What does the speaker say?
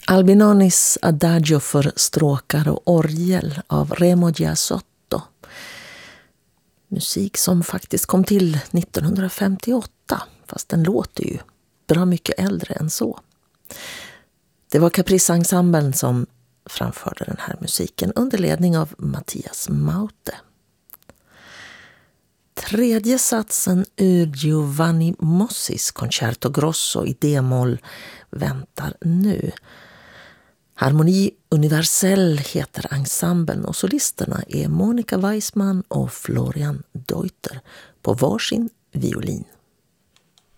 Albinonis Adagio för stråkar och orgel av Remo Giasotto. Musik som faktiskt kom till 1958, fast den låter ju bra mycket äldre än så. Det var Caprice-ensemblen som framförde den här musiken under ledning av Mattias Maute. Tredje satsen ur Giovanni Mossis Concerto Grosso i D-moll väntar nu. Harmoni Universell heter ensemblen och solisterna är Monica Weissman och Florian Deuter på varsin violin.